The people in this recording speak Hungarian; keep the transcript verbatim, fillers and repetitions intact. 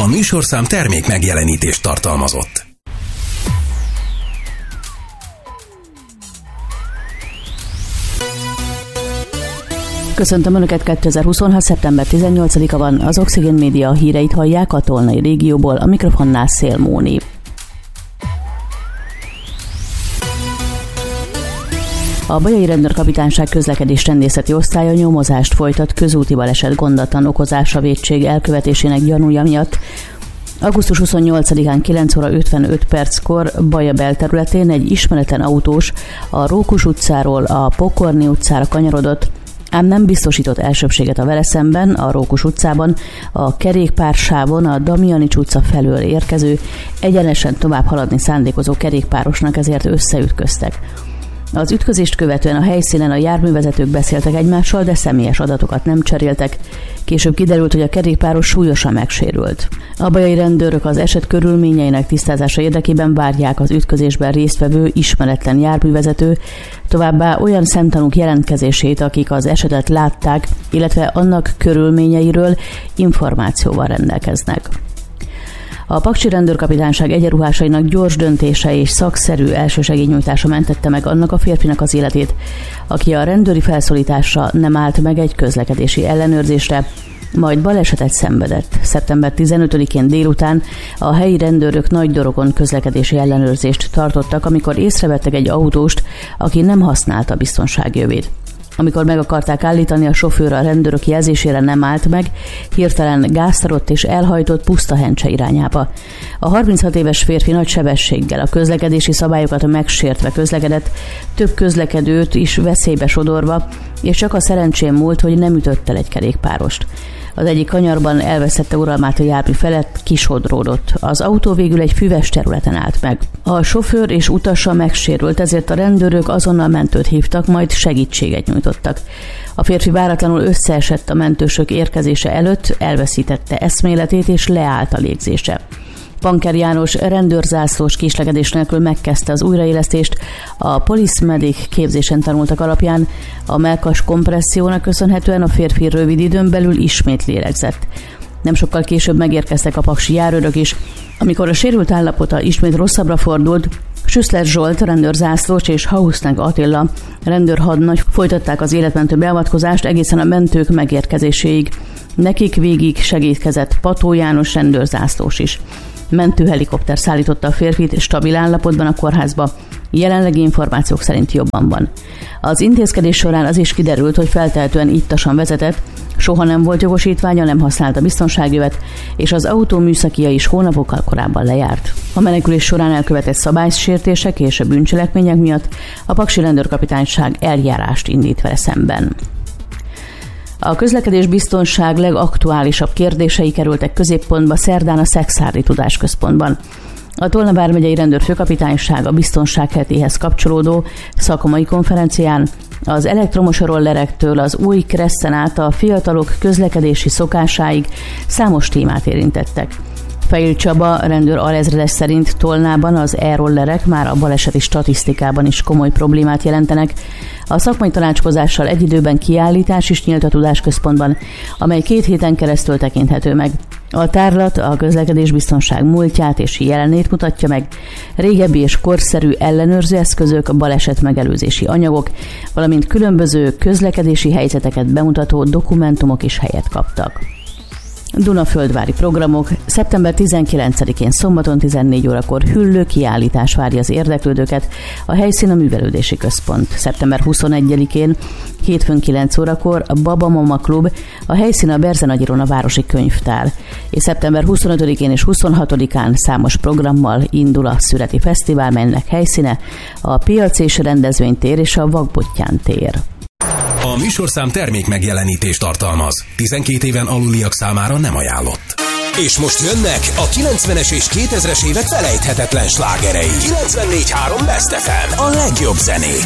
A műsorszám termék megjelenítést tartalmazott. Köszöntöm Önöket, kétezer-huszonhat. szeptember tizennyolcadika van, az Oxigén Média híreit hallják a Tolnai régióból, a mikrofonnál Szél Móni. A Bajai Rendőrkapitányság közlekedés rendészeti osztálya nyomozást folytat közúti baleset gondatlan okozása vétség elkövetésének gyanúja miatt. augusztus huszonnyolcadikán kilenc óra ötvenöt perckor Baja belterületén egy ismeretlen autós a Rókus utcáról a Pokorni utcára kanyarodott, ám nem biztosított elsőbbséget a vele szemben, a Rókus utcában, a kerékpársávon a Damjanics utca felől érkező, egyenesen tovább haladni szándékozó kerékpárosnak, ezért összeütköztek. Az ütközést követően a helyszínen a járművezetők beszéltek egymással, de személyes adatokat nem cseréltek. Később kiderült, hogy a kerékpáros súlyosan megsérült. A bajai rendőrök az eset körülményeinek tisztázása érdekében várják az ütközésben résztvevő ismeretlen járművezető, továbbá olyan szemtanúk jelentkezését, akik az esetet látták, illetve annak körülményeiről információval rendelkeznek. A Paksi Rendőrkapitányság egyenruhásainak gyors döntése és szakszerű elsősegélynyújtása mentette meg annak a férfinak az életét, aki a rendőri felszólításra nem állt meg egy közlekedési ellenőrzésre, majd balesetet szenvedett. szeptember tizenötödikén délután a helyi rendőrök Nagydorogon közlekedési ellenőrzést tartottak, amikor észrevettek egy autóst, aki nem használta biztonsági övét. Amikor meg akarták állítani, a sofőr a rendőrök jelzésére nem állt meg, hirtelen gáztarott és elhajtott Pusztahencse irányába. A harminchat éves férfi nagy sebességgel, a közlekedési szabályokat megsértve közlekedett, több közlekedőt is veszélybe sodorva, és csak a szerencsém múlt, hogy nem ütött el egy kerékpárost. Az egyik kanyarban elvesztette uralmát a jármű felett, kisodródott. Az autó végül egy füves területen állt meg. A sofőr és utasa megsérült, ezért a rendőrök azonnal mentőt hívtak, majd segítséget nyújtottak. A férfi váratlanul összeesett a mentősök érkezése előtt, elveszítette eszméletét és leállt a légzése. Panker János rendőrzászlós késlekedés nélkül megkezdte az újraélesztést, a Police Medic képzésen tanultak alapján, a mellkas kompressziónak köszönhetően a férfi rövid időn belül ismét lélegzett. Nem sokkal később megérkeztek a paksi járőrök is, amikor a sérült állapota ismét rosszabbra fordult, Süszler Zsolt rendőrzászlós és Hausznag Attila rendőrhadnagy folytatták az életmentő beavatkozást egészen a mentők megérkezéséig. Nekik végig segítkezett Pató János rendőrzászlós is. Mentőhelikopter szállította a férfit stabil állapotban a kórházba, jelenlegi információk szerint jobban van. Az intézkedés során az is kiderült, hogy feltehetően ittasan vezetett, soha nem volt jogosítványa, nem használta biztonságjövet, és az autó műszakia is hónapokkal korábban lejárt. A menekülés során elkövetett szabálysértések és a bűncselekmények miatt a Paksi Rendőrkapitányság eljárást indít vele szemben. A közlekedés biztonság legaktuálisabb kérdései kerültek középpontba szerdán a Szekszárdi Tudásközpontban. A Tolna vármegyei rendőrfőkapitányság a biztonság hetéhez kapcsolódó szakmai konferencián az elektromos rollerektől az új Cresszen át a fiatalok közlekedési szokásáig számos témát érintettek. Fejl Csaba rendőr alezredes szerint Tolnában az e-rollerek már a baleseti statisztikában is komoly problémát jelentenek. A szakmai tanácskozással egy időben kiállítás is nyílt a Tudásközpontban, amely két héten keresztül tekinthető meg. A tárlat a közlekedésbiztonság múltját és jelenét mutatja meg, régebbi és korszerű ellenőrző eszközök, baleset megelőzési anyagok, valamint különböző közlekedési helyzeteket bemutató dokumentumok is helyet kaptak. Dunaföldvári programok. szeptember tizenkilencedikén szombaton tizennégy órakor hüllő kiállítás várja az érdeklődőket, a helyszín a Művelődési Központ. szeptember huszonegyedikén hétfőn kilenc órakor a Baba Mama Klub, a helyszín a Berzenagyiron a Városi Könyvtár. És szeptember huszonötödikén és huszonhatodikán számos programmal indul a Szüreti Fesztivál, melynek helyszíne a Piac és Rendezvénytér és a Vakbottyán tér. A műsorszám termék megjelenítést tartalmaz. tizenkét éven aluliak számára nem ajánlott. És most jönnek a kilencvenes és kétezres évek felejthetetlen slágerei. kilencvennégy három Best ef em, a legjobb zenék.